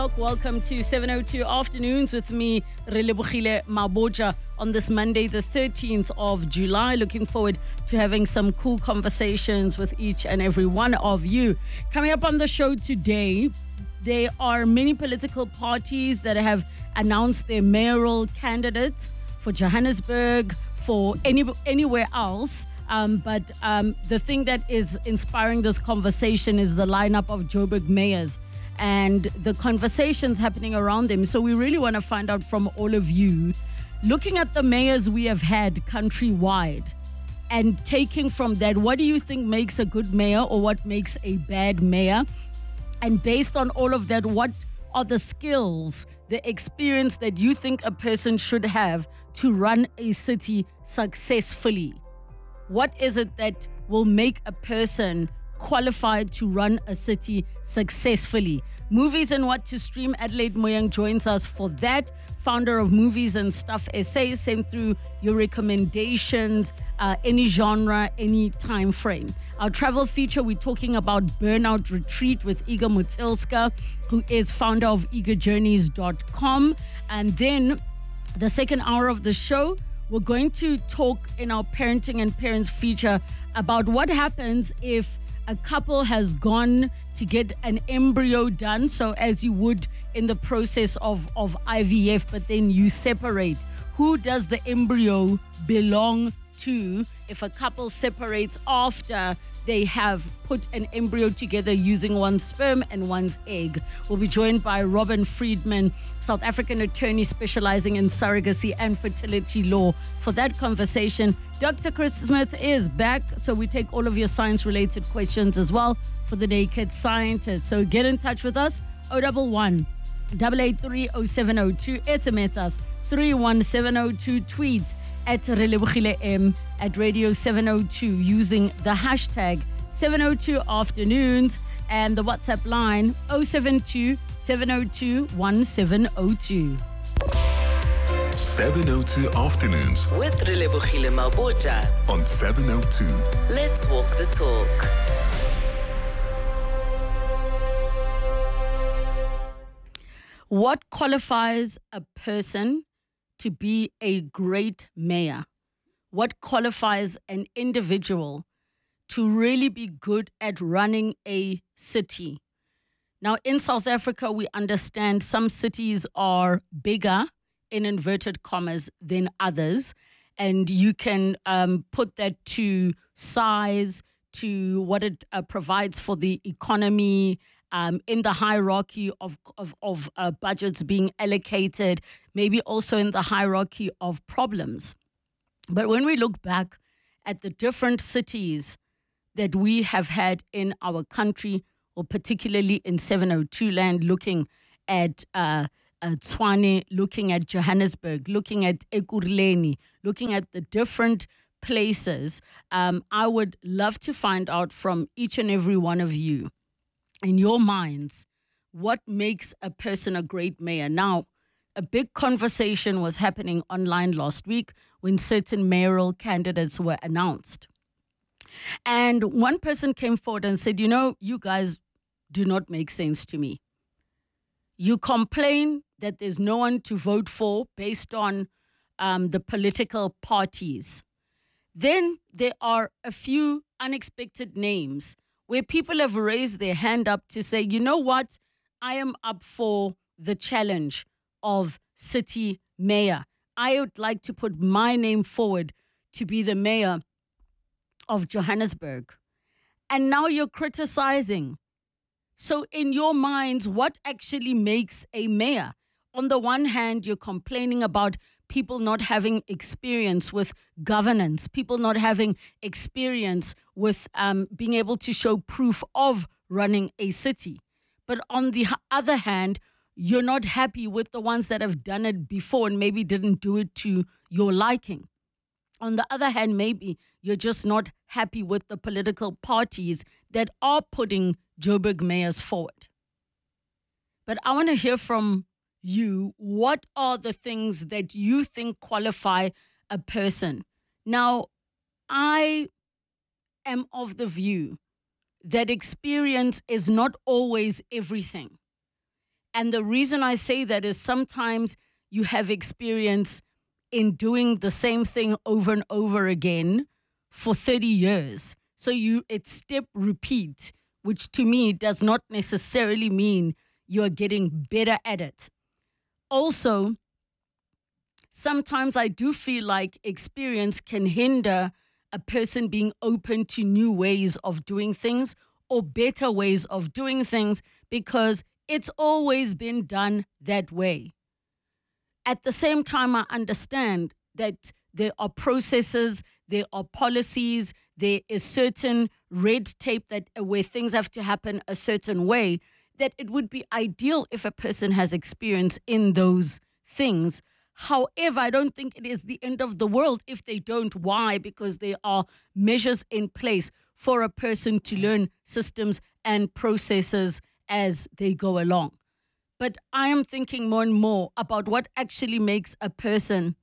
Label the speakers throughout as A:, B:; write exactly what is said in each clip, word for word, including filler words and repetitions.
A: Welcome to seven oh two Afternoons with me, Relebohile Maboja, on this Monday, the thirteenth of July. Looking forward to having some cool conversations with each and every one of you. Coming up on the show today, there are many political parties that have announced their mayoral candidates for Johannesburg, for any anywhere else. Um, but um, the thing that is inspiring this conversation is the lineup of Joburg mayors and the conversations happening around them. So we really want to find out from all of you, looking at the mayors we have had countrywide and taking from that, what do you think makes a good mayor or what makes a bad mayor? And based on all of that, what are the skills, the experience that you think a person should have to run a city successfully? What is it that will make a person qualified to run a city successfully? Movies and what to stream. Adelaide Moyang joins us for that. Founder of Movies and Stuff S A. Send through your recommendations, uh, any genre, any time frame. Our travel feature, we're talking about Burnout Retreat with Igor Mutilska, who is founder of eager journeys dot com. And then the second hour of the show, we're going to talk in our parenting and parents feature about what happens if a couple has gone to get an embryo done, so as you would in the process of, of I V F, but then you separate. Who does the embryo belong to if a couple separates after they have put an embryo together using one's sperm and one's egg? We'll be joined by Robin Friedman, South African attorney specializing in surrogacy and fertility law, for that conversation. Doctor Chris Smith is back, so we take all of your science-related questions as well for the Naked Scientist. So get in touch with us, oh one one, eight eight three, oh seven oh two, S M S us, three one seven oh two, tweet at Relebohile M, at Radio seven oh two using the hashtag seven oh two Afternoons, and the WhatsApp line oh seven two, seven oh two, one seven oh two.
B: seven oh two Afternoons
C: with Relebohile Maboja
B: on seven oh two.
C: Let's walk the talk.
A: What qualifies a person to be a great mayor? What qualifies an individual to really be good at running a city? Now, in South Africa, we understand some cities are bigger, in inverted commas, than others. And you can um, put that to size, to what it uh, provides for the economy, um, in the hierarchy of, of, of uh, budgets being allocated, maybe also in the hierarchy of problems. But when we look back at the different cities that we have had in our country, or particularly in seven oh two land, looking at uh, uh, Tshwane, looking at Johannesburg, looking at Ekurhuleni, looking at the different places, um, I would love to find out from each and every one of you, in your minds, what makes a person a great mayor. Now, a big conversation was happening online last week when certain mayoral candidates were announced. And one person came forward and said, you know, you guys do not make sense to me. You complain that there's no one to vote for based on um, the political parties. Then there are a few unexpected names where people have raised their hand up to say, you know what, I am up for the challenge of city mayor. I would like to put my name forward to be the mayor of Johannesburg. And now you're criticizing. So in your minds, what actually makes a mayor? On the one hand, you're complaining about people not having experience with governance, people not having experience with um, being able to show proof of running a city. But on the other hand, you're not happy with the ones that have done it before and maybe didn't do it to your liking. On the other hand, maybe you're just not happy with the political parties that are putting Joburg mayors forward. But I want to hear from you. What are the things that you think qualify a person? Now, I am of the view that experience is not always everything. And the reason I say that is sometimes you have experience in doing the same thing over and over again for thirty years. So you it's step repeat, which to me does not necessarily mean you are getting better at it. Also, sometimes I do feel like experience can hinder a person being open to new ways of doing things or better ways of doing things because it's always been done that way. At the same time, I understand that there are processes, there are policies, there is certain red tape that where things have to happen a certain way, that it would be ideal if a person has experience in those things. However, I don't think it is the end of the world if they don't. Why? Because there are measures in place for a person to learn systems and processes as they go along. But I am thinking more and more about what actually makes a person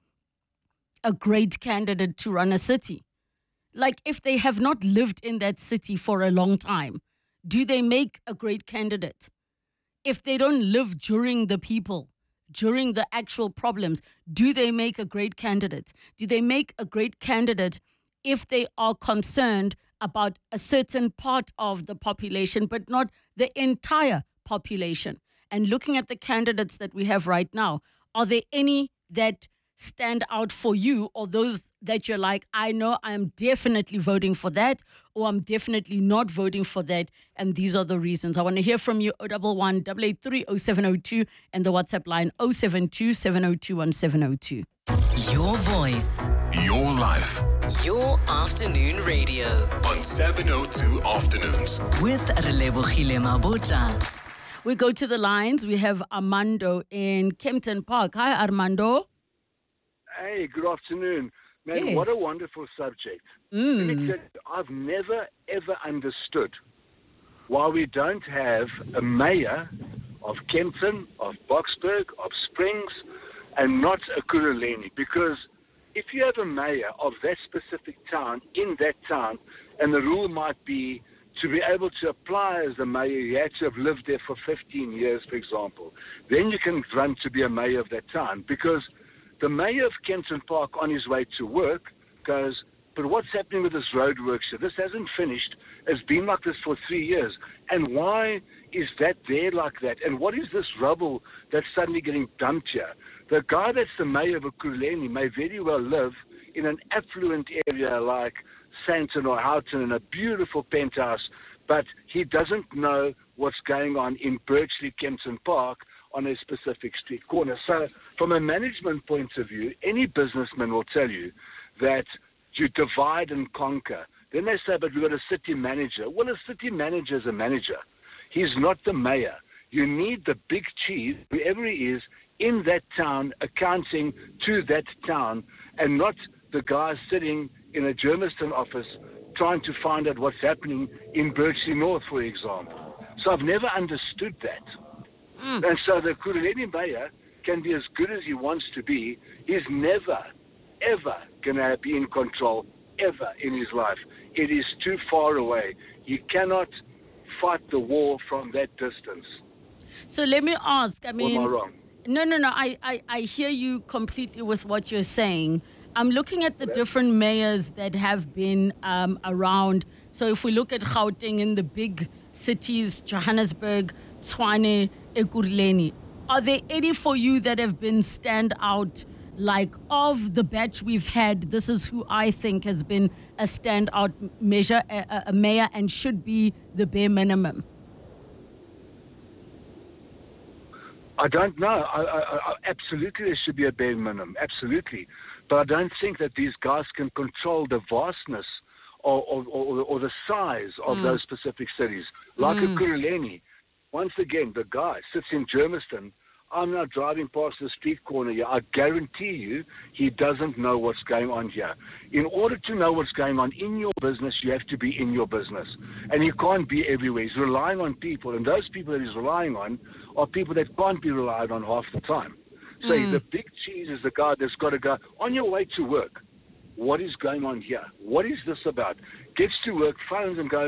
A: a great candidate to run a city. Like if they have not lived in that city for a long time, do they make a great candidate? If they don't live during the people, during the actual problems, do they make a great candidate? Do they make a great candidate if they are concerned about a certain part of the population, but not the entire population? And looking at the candidates that we have right now, are there any that stand out for you, or those that you're like, I know I'm definitely voting for that, or I'm definitely not voting for that, and these are the reasons? I want to hear from you. oh one one, eight eight three, oh seven oh two and the WhatsApp line oh seven two, seven oh two, one seven oh two.
C: Your voice.
B: Your life.
C: Your afternoon radio.
B: On seven oh two Afternoons.
C: With Relebogile Mabotja.
A: We go to the lines. We have Armando in Kempton Park. Hi, Armando.
D: Hey, good afternoon. Man,
A: Yes.
D: what a wonderful subject.
A: Mm.
D: Let me tell you, I've never, ever understood why we don't have a mayor of Kempton, of Boksburg, of Springs, and not a Kuruleni. Because if you have a mayor of that specific town, in that town, and the rule might be to be able to apply as a mayor, you had to have lived there for fifteen years, for example. Then you can run to be a mayor of that town. Because the mayor of Kempton Park on his way to work goes, but what's happening with this road work? So this hasn't finished. It's been like this for three years. And why is that there like that? And what is this rubble that's suddenly getting dumped here? The guy that's the mayor of Ekurhuleni may very well live in an affluent area like Sandton or Houghton in a beautiful penthouse, but he doesn't know what's going on in Birchley, Kempton Park, on a specific street corner. So from a management point of view, any businessman will tell you that you divide and conquer. Then they say, but we've got a city manager. Well, a city manager is a manager. He's not the mayor. You need the big chief, whoever he is, in that town, accounting to that town, and not the guy sitting in a Germiston office trying to find out what's happening in Birchley North, for example. So I've never understood that. Mm. And so the Kuruleni mayor can be as good as he wants to be. He's never, ever going to be in control, ever in his life. It is too far away. You cannot fight the war from that distance.
A: So let me ask, I mean...
D: Or am I wrong?
A: No, no, no. I, I, I hear you completely with what you're saying. I'm looking at the different mayors that have been um, around. So if we look at Gauteng in the big cities, Johannesburg, Tshwane, Ekurhuleni, are there any for you that have been stand out, like of the batch we've had, this is who I think has been a standout measure, a, a mayor, and should be the bare minimum?
D: I don't know. I, I, I, absolutely, there should be a bare minimum. Absolutely. But I don't think that these guys can control the vastness or, or, or, or the size of mm. those specific cities. Like mm. Ekurhuleni, once again, the guy sits in Germiston. I'm now driving past the street corner here. I guarantee you he doesn't know what's going on here. In order to know what's going on in your business, you have to be in your business. And you can't be everywhere. He's relying on people. And those people that he's relying on are people that can't be relied on half the time. So mm. the big cheese is the guy that's got to go, on your way to work, what is going on here? What is this about? Gets to work, phones and goes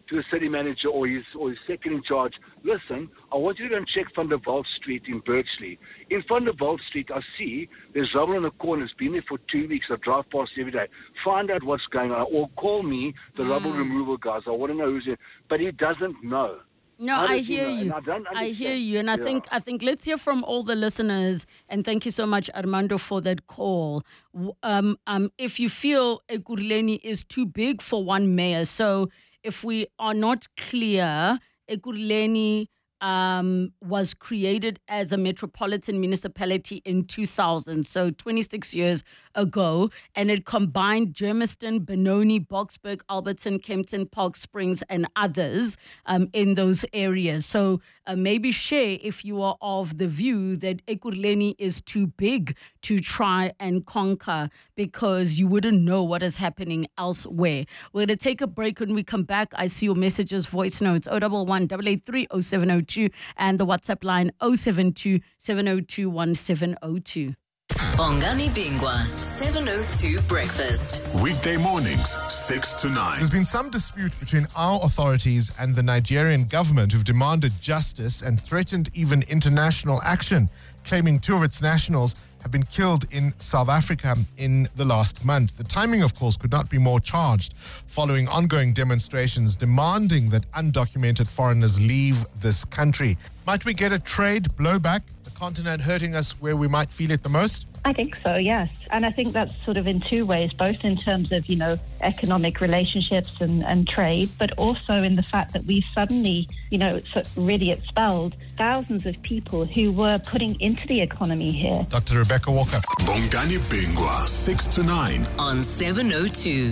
D: to the city manager or his or his second in charge, listen, I want you to go and check Van der Walt Street in Birchley. In Van der Walt Street, I see there's rubble in the corner. It's been there for two weeks. I drive past every day. Find out what's going on. Or call me, the mm. rubble removal guys. I want to know who's in. But he doesn't know.
A: No, I hear you. you. I, I hear you, and I yeah. think I think let's hear from all the listeners. And thank you so much, Armando, for that call. Um, um, if you feel Ekurhuleni is too big for one mayor, so if we are not clear, Ekurhuleni um, was created as a metropolitan municipality in two thousand, so twenty-six years ago, and it combined Germiston, Benoni, Boksburg, Alberton, Kempton, Park Springs, and others um, in those areas. So uh, maybe share if you are of the view that Ekurhuleni is too big to try and conquer because you wouldn't know what is happening elsewhere. We're going to take a break. When we come back, I see your messages, voice notes, oh one one, eight eight three, oh seven oh two, and the WhatsApp line oh seven two, seven oh two, one seven oh two.
C: Bongani Bingwa, seven oh two Breakfast.
B: Weekday mornings, six to nine.
E: There's been some dispute between our authorities and the Nigerian government, who've demanded justice and threatened even international action, claiming two of its nationals have been killed in South Africa in the last month. The timing, of course, could not be more charged following ongoing demonstrations demanding that undocumented foreigners leave this country. Might we get a trade blowback, the continent hurting us where we might feel it the most?
F: I think so, yes. And I think that's sort of in two ways, both in terms of, you know, economic relationships and, and trade, but also in the fact that we suddenly, you know, so really expelled thousands of people who were putting into the economy here.
E: Doctor Rebecca Walker.
B: Bongani Bingwa, six to nine.
C: On seven oh two.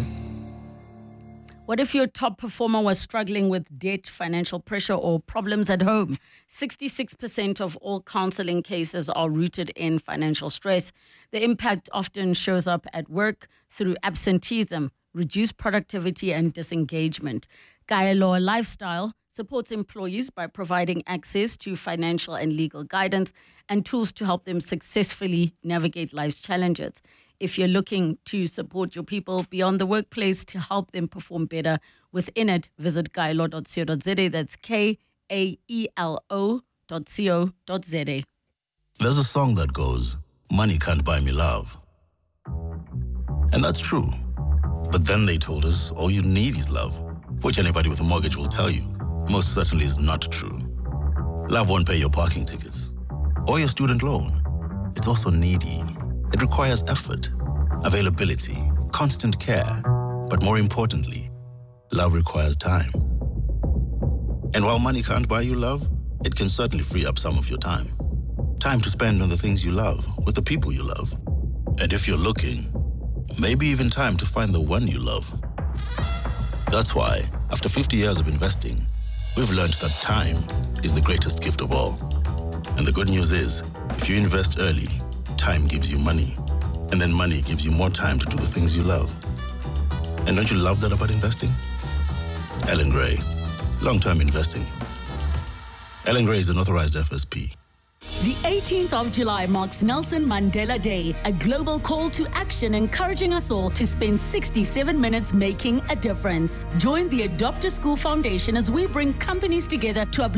A: What if your top performer was struggling with debt, financial pressure, or problems at home? sixty-six percent of all counseling cases are rooted in financial stress. The impact often shows up at work through absenteeism, reduced productivity, and disengagement. Gaia Law Lifestyle supports employees by providing access to financial and legal guidance and tools to help them successfully navigate life's challenges. If you're looking to support your people beyond the workplace to help them perform better within it, visit kaelo dot co dot za. That's K A E L O dot co dot za.
G: There's a song that goes, "Money can't buy me love." And that's true. But then they told us all you need is love, which anybody with a mortgage will tell you most certainly is not true. Love won't pay your parking tickets or your student loan. It's also needy. It requires effort, availability, constant care, but more importantly, love requires time. And while money can't buy you love, it can certainly free up some of your time. Time to spend on the things you love, with the people you love. And if you're looking, maybe even time to find the one you love. That's why, after fifty years of investing, we've learned that time is the greatest gift of all. And the good news is, if you invest early, time gives you money, and then money gives you more time to do the things you love. And don't you love that about investing? Ellen Gray, long-term investing. Ellen Gray is an authorized F S P.
H: The eighteenth of July marks Nelson Mandela Day, a global call to action encouraging us all to spend sixty-seven minutes making a difference. Join the Adopt a School Foundation as we bring companies together to uplift